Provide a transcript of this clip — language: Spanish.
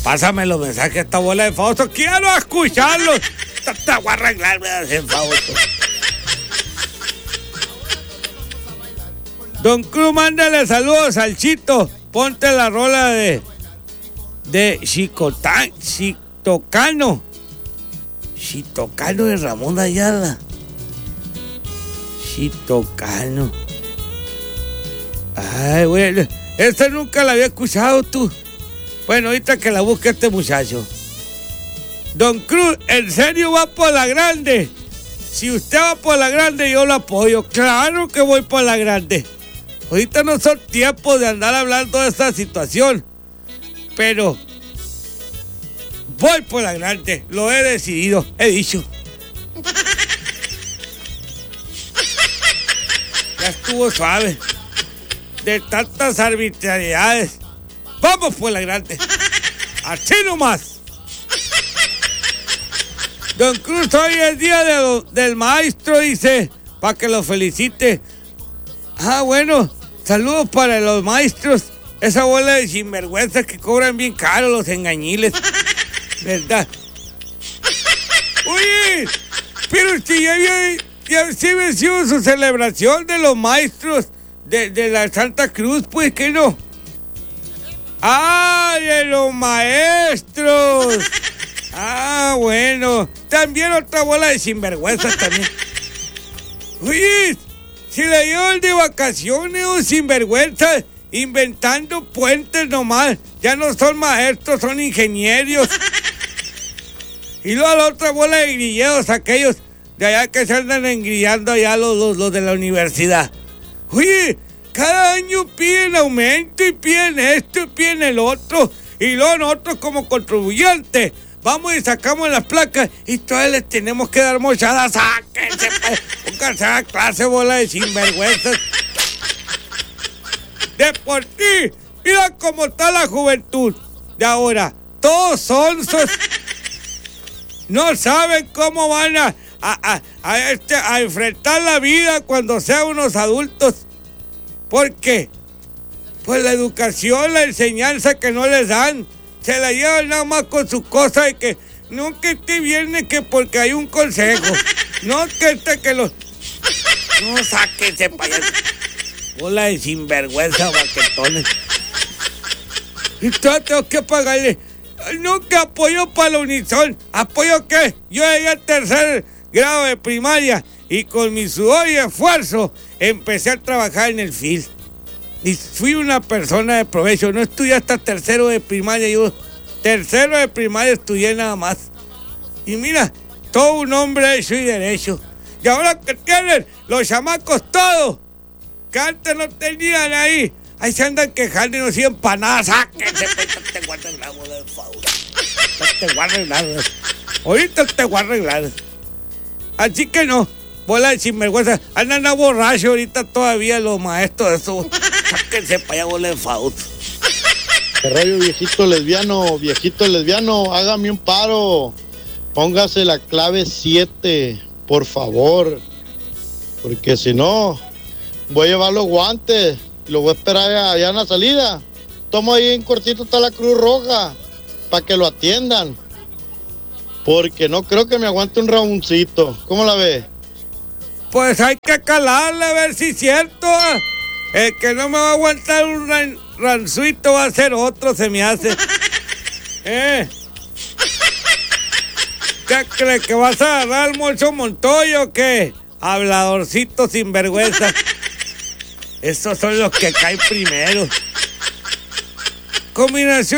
Pásame los mensajes a esta bola de Fausto. Quiero escucharlos. Te voy a arreglar, me hacen Fausto. Don Cruz, mándale saludos al Chito. Ponte la rola de Chitocano. Chitocano de Ramón Ayala. Chitocano. Ay, bueno. Esta nunca la había escuchado tú. Bueno, ahorita que la busque este muchacho. Don Cruz, ¿en serio va por la grande? Si usted va por la grande, yo lo apoyo. Claro que voy por la grande. Ahorita no son tiempos de andar hablando de esta situación. Pero voy por la grande. Lo he decidido. He dicho. Ya estuvo suave. De tantas arbitrariedades. Vamos por la grande. Así nomás. Don Cruz, hoy es día del maestro, dice, para que lo felicite. Ah, bueno, saludos para los maestros. Esa bola de sinvergüenzas que cobran bien caro los engañiles. ¿Verdad? Oye, pero si ya sí venció su celebración de los maestros de la Santa Cruz, pues que no. ¡Ah, de los maestros! Ah, bueno. También otra bola de sinvergüenzas también. Oye, si le dio el de vacaciones o sinvergüenzas, inventando puentes nomás. Ya no son maestros, son ingenieros. Y luego la otra bola de grilleros, aquellos de allá que se andan engrillando allá los de la universidad. Oye, cada año piden aumento y piden esto y piden el otro. Y luego nosotros como contribuyentes vamos y sacamos las placas y todavía les tenemos que dar mochadas. ¡Sáquense! Pónganse a clase, bola de sinvergüenzas. De por ti, mira cómo está la juventud de ahora. Todos sonsos. No saben cómo van a enfrentar la vida cuando sean unos adultos. ¿Por qué? Pues la educación, la enseñanza que no les dan. Se la llevan nada más con sus cosas de que no que este viene que porque hay un consejo. No que los... No, sáquense para allá. Bola de sinvergüenza, baquetones. Y todavía tengo que pagarle. No, que apoyo para la Unison. ¿Apoyo qué? Yo llegué al tercer grado de primaria y con mi sudor y esfuerzo empecé a trabajar en el FIL. Y fui una persona de provecho. No estudié hasta tercero de primaria. Yo tercero de primaria estudié nada más. Y mira, todo un hombre hecho y derecho. Y ahora que tienen los chamacos todos, que antes no tenían ahí. Ahí se andan quejando y no siguen para nada. Sáquense, te voy a arreglar, bola de favor. Te voy a arreglar. Ahorita te voy a arreglar. Así que no, bola de sinvergüenza. Andan a borracho ahorita todavía los maestros de eso. Sáquense para allá, bola de favor. ¿Qué rollo, viejito lesbiano? Hágame un paro. Póngase la clave 7, por favor. Porque si no, voy a llevar los guantes. Lo voy a esperar allá en la salida. Tomo ahí en cortito está la Cruz Roja para que lo atiendan. Porque no creo que me aguante un ramoncito. ¿Cómo la ve? Pues hay que calarle a ver si es cierto. El que no me va a aguantar un ranzuito va a ser otro, se me hace. ¿Qué crees que vas a agarrar el Moncho Montoya o qué? Habladorcito sinvergüenza. Esos son los que caen primero. Combinación